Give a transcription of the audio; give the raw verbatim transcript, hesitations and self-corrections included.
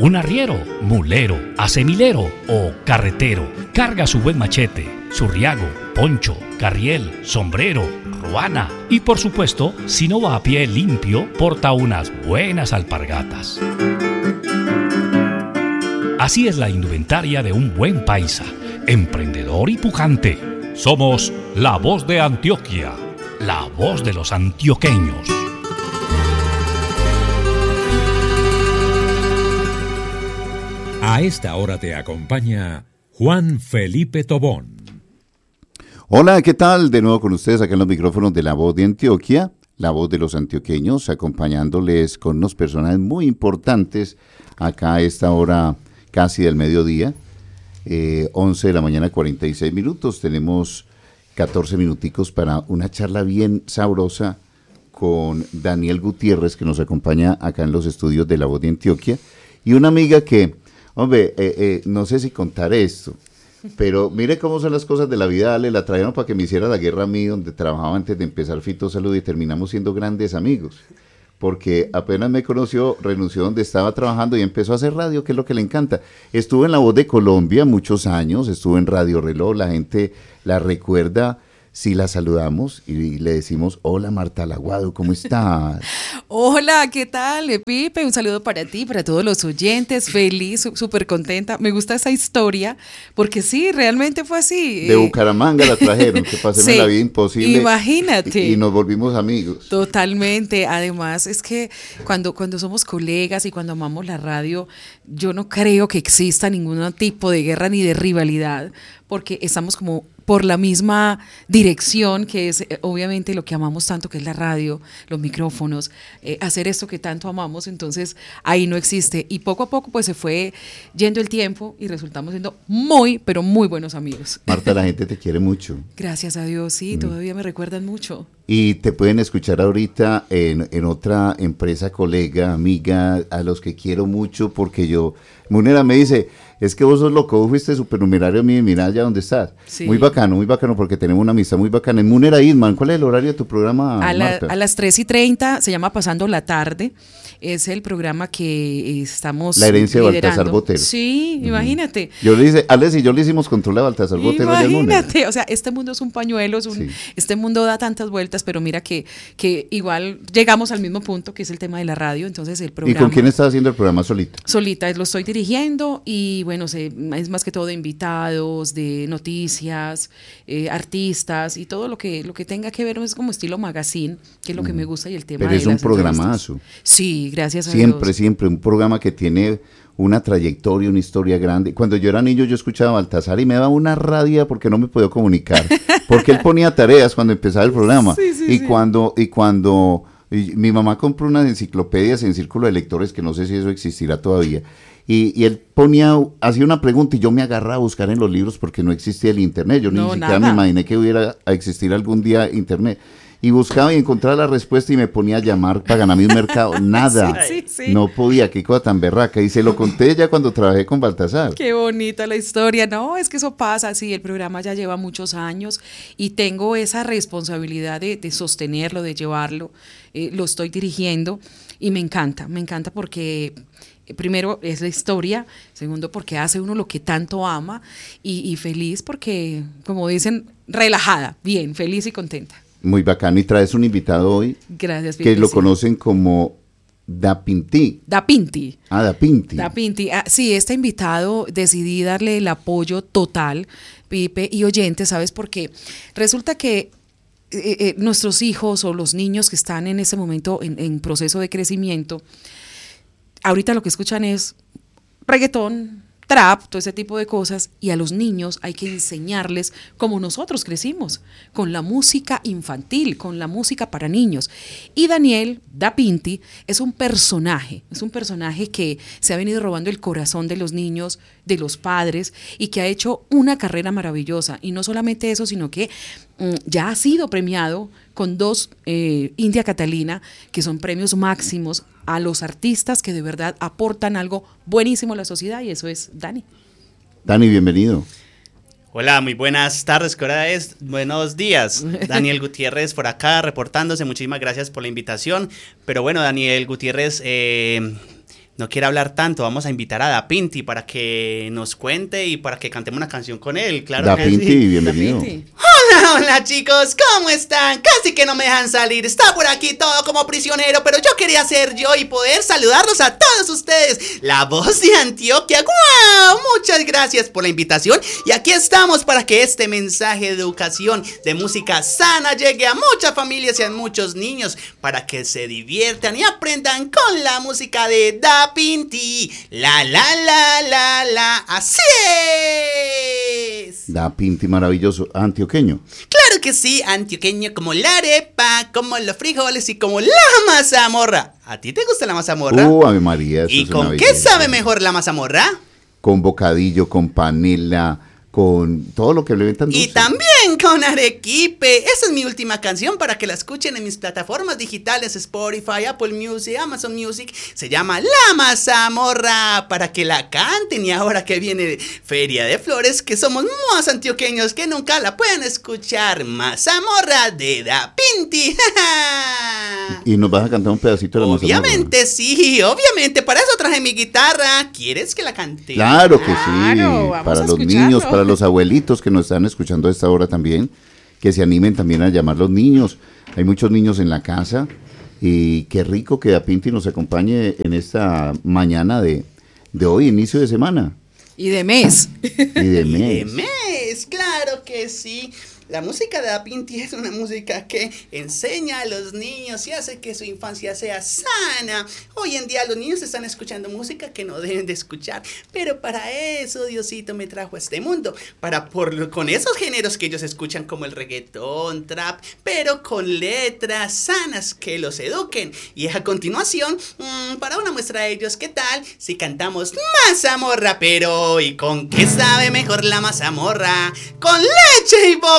Un arriero, mulero, asemilero o carretero carga su buen machete, su riago, poncho, carriel, sombrero, ruana y por supuesto, si no va a pie limpio, porta unas buenas alpargatas. Así es la indumentaria de un buen paisa, emprendedor y pujante. Somos la voz de Antioquia, la voz de los antioqueños. A esta hora te acompaña Juan Felipe Tobón. Hola, ¿qué tal? De nuevo con ustedes acá en los micrófonos de La Voz de Antioquia, la voz de los antioqueños, acompañándoles con unos personajes muy importantes acá a esta hora casi del mediodía, eh, once de la mañana, cuarenta y seis minutos. Tenemos catorce minuticos para una charla bien sabrosa con Daniel Gutiérrez, que nos acompaña acá en los estudios de La Voz de Antioquia, y una amiga que, hombre, eh, eh, no sé si contar esto, pero mire cómo son las cosas de la vida. Ale, la trajeron para que me hiciera la guerra a mí, donde trabajaba antes de empezar Fitosalud, y terminamos siendo grandes amigos, porque apenas me conoció, renunció donde estaba trabajando y empezó a hacer radio, que es lo que le encanta. Estuvo en La Voz de Colombia muchos años, estuvo en Radio Reloj, la gente la recuerda si la saludamos y le decimos: hola Marta Laguado, ¿cómo estás? Hola, ¿qué tal, Pipe? Un saludo para ti, para todos los oyentes, feliz, súper contenta. Me gusta esa historia, porque sí, realmente fue así. De Bucaramanga la trajeron, que pasé sí, la vida imposible. Imagínate. Y, y nos volvimos amigos. Totalmente. Además, es que cuando, cuando somos colegas y cuando amamos la radio, yo no creo que exista ningún tipo de guerra ni de rivalidad, porque estamos como por la misma dirección, que es eh, obviamente lo que amamos tanto, que es la radio, los micrófonos, eh, hacer esto que tanto amamos. Entonces ahí no existe, y poco a poco pues se fue yendo el tiempo y resultamos siendo muy, pero muy buenos amigos. Marta, la gente te quiere mucho. Gracias a Dios, sí, mm. todavía me recuerdan mucho. Y te pueden escuchar ahorita en, en otra empresa, colega, amiga, a los que quiero mucho, porque yo, Munera me dice: es que vos sos loco, vos fuiste supernumerario a mí, mira ya dónde estás. Sí. Muy bacano, muy bacano, porque tenemos una amistad muy bacana. En Munera Isman, ¿cuál es el horario de tu programa, a la, Marta? A las tres y treinta, se llama Pasando la Tarde. Es el programa que estamos La herencia liderando. De Baltasar Botero. Sí, uh-huh. Imagínate. Yo le hice, Alex y yo le hicimos control a Baltasar Botero. Imagínate, o sea, este mundo es un pañuelo, es un, sí. Este mundo da tantas vueltas, pero mira que, que igual llegamos al mismo punto, que es el tema de la radio. Entonces el programa. ¿Y con quién estás haciendo el programa solita? Solita, lo estoy dirigiendo, y bueno, se, es más que todo de invitados, de noticias, eh, artistas y todo lo que, lo que tenga que ver, es como estilo magazine, que es lo que me gusta, y el tema. Pero de es un las programazo. Sí, gracias a Siempre, Dios. siempre, un programa que tiene una trayectoria, una historia grande. Cuando yo era niño yo escuchaba a Baltasar y me daba una rabia porque no me podía comunicar, porque él ponía tareas cuando empezaba el programa. Sí, sí, y, sí. Cuando, y cuando y mi mamá compró unas enciclopedias en Círculo de Lectores, que no sé si eso existirá todavía, y, y él ponía, hacía una pregunta y yo me agarraba a buscar en los libros porque no existía el internet. Yo no, ni siquiera nada. Me imaginé que hubiera a existir algún día internet. Y buscaba y encontraba la respuesta y me ponía a llamar para ganarme un mercado. Nada. Sí, sí, sí. No podía, qué cosa tan berraca. Y se lo conté ya cuando trabajé con Baltasar. Qué bonita la historia. No, es que eso pasa. Sí, el programa ya lleva muchos años y tengo esa responsabilidad de, de sostenerlo, de llevarlo. Eh, lo estoy dirigiendo y me encanta. Me encanta porque... primero es la historia, segundo porque hace uno lo que tanto ama, y, y feliz porque, como dicen, relajada, bien, feliz y contenta. Muy bacano. Y traes un invitado hoy. Gracias, que lo conocen como Da Pinti. Da Pinti. Ah, Da Pinti. Da Pinti. Ah, sí, este invitado decidí darle el apoyo total, Pipe y oyentes, ¿sabes? Porque resulta que eh, eh, nuestros hijos o los niños que están en ese momento en, en proceso de crecimiento, ahorita lo que escuchan es reggaetón, trap, todo ese tipo de cosas, y a los niños hay que enseñarles como nosotros crecimos, con la música infantil, con la música para niños. Y Daniel Da Pinti es un personaje, es un personaje que se ha venido robando el corazón de los niños, de los padres, y que ha hecho una carrera maravillosa. Y no solamente eso, sino que mm, ya ha sido premiado con dos eh, India Catalina, que son premios máximos a los artistas que de verdad aportan algo buenísimo a la sociedad, y eso es Dani. Dani, bienvenido. Hola, muy buenas tardes, ¿qué hora es? Buenos días. Daniel Gutiérrez por acá reportándose, muchísimas gracias por la invitación. Pero bueno, Daniel Gutiérrez, eh, no quiere hablar tanto, vamos a invitar a Da Pinti para que nos cuente y para que cantemos una canción con él. Claro Da que Pinti, sí. bienvenido. Da Pinti. Hola, hola chicos, ¿cómo están? Casi que no me dejan salir, está por aquí todo como prisionero, pero yo quería ser yo y poder saludarlos a todos ustedes. La voz de Antioquia, ¡guau! Muchas gracias por la invitación y aquí estamos para que este mensaje de educación, de música sana llegue a muchas familias y a muchos niños para que se diviertan y aprendan con la música de Da Pinti. La, la, la, la, la, así es. Da Pinti, maravilloso. Antioqueño. Claro que sí, antioqueño como la arepa, como los frijoles y como la mazamorra. ¿A ti te gusta la mazamorra? Uh, Ave María. Eso ¿Y es con una qué belleza. sabe mejor la mazamorra? Con bocadillo, con panela, con todo lo que le metan dulce. Y también con arequipe. Esa es mi última canción para que la escuchen en mis plataformas digitales, Spotify, Apple Music, Amazon Music. Se llama La Mazamorra, para que la canten. Y ahora que viene Feria de Flores, que somos más antioqueños que nunca, la pueden escuchar. Mazamorra de Da Pinti. Y nos vas a cantar un pedacito de la mazamorra. Obviamente sí, obviamente. Para eso traje mi guitarra. ¿Quieres que la cante? Claro que sí. Claro, vamos Para a los escucharlo. niños, para los abuelitos que nos están escuchando a esta hora también, que se animen también a llamar los niños. Hay muchos niños en la casa y qué rico que Da Pinti nos acompañe en esta mañana de, de hoy, inicio de semana Y de mes. y de Y mes. de mes, claro que sí. La música de Da Pinti es una música que enseña a los niños y hace que su infancia sea sana. Hoy en día los niños están escuchando música que no deben de escuchar, pero para eso Diosito me trajo a este mundo, para por con esos géneros que ellos escuchan como el reggaetón, trap, pero con letras sanas que los eduquen. Y a continuación, mmm, para una muestra de ellos, ¿qué tal si cantamos mazamorra? Pero ¿y con qué sabe mejor la mazamorra? Con leche y boca.